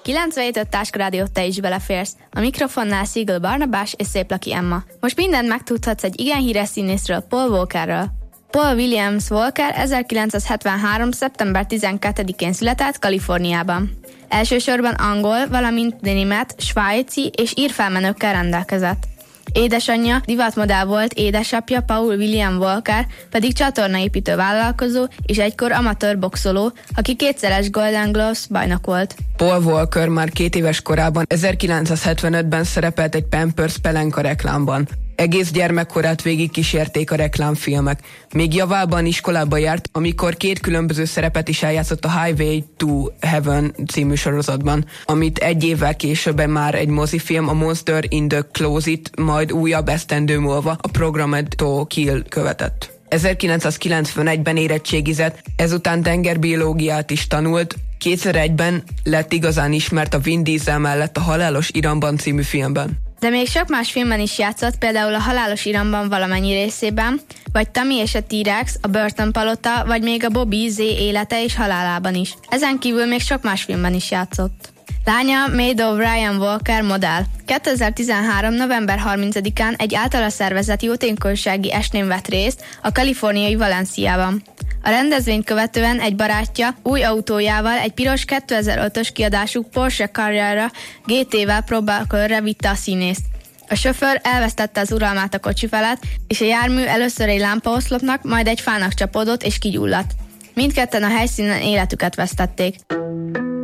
97.5 Táska Rádiót, te is beleférsz. A mikrofonnál Siegel Barnabás és Széplaki Emma. Most mindent megtudhatsz egy igen híres színészről, Paul Walkerről. Paul Williams Walker 1973. szeptember 12-én született Kaliforniában. Elsősorban angol, valamint német, svájci és ír felmenőkkel rendelkezett. Édesanyja divatmodell volt, édesapja Paul William Walker pedig csatornaépítő vállalkozó és egykor amatőr boxoló, aki kétszeres Golden Gloves bajnok volt. Paul Walker már 2 éves korában 1975-ben szerepelt egy Pampers pelenka reklámban. Egész gyermekkorát végig kísérték a reklámfilmek. Még javában iskolába járt, amikor 2 különböző szerepet is eljátszott a Highway to Heaven című sorozatban, amit 1 évvel később már egy mozifilm, a Monster in the Closet, majd újabb esztendő múlva a Programmed to Kill követett. 1991-ben érettségizett, ezután tengerbiológiát is tanult, 2001-ben lett igazán ismert a Vin Diesel mellett a Halálos Iramban című filmben. De még sok más filmben is játszott, például a Halálos Iramban valamennyi részében, vagy Tammy és a T-Rex, a Börtönpalota, vagy még a Bobby Z élete és halálában is. Ezen kívül még sok más filmben is játszott. Lánya Maid O'Brien Walker modell. 2013. november 30-án egy általa szervezett jótékonysági estén vett részt a kaliforniai Valenciában. A rendezvényt követően egy barátja új autójával, egy piros 2005-ös kiadású Porsche Carrera GT-vel próbálkörre vitte a színészt. A sofőr elvesztette az uralmát a kocsi felett, és a jármű először egy lámpaoszlopnak, majd egy fának csapódott és kigyulladt. Mindketten a helyszínen életüket vesztették.